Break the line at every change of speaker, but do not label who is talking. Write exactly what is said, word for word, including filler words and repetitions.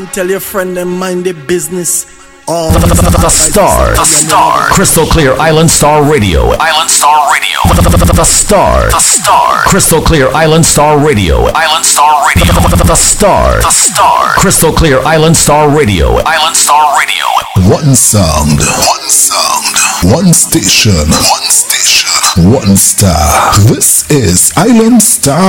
Tell your friend and mind their business.
Oh, the, the, the Star, the Star, Crystal Clear Island Star Radio, Island Star Radio, the, the, the, the Star, the Star, Crystal Clear Island Star Radio, Island Star Radio, the, the, the Star, the Star, Crystal Clear Island Star Radio, Island Star Radio.
One sound, one sound, one station, one station, one star. This is Island Star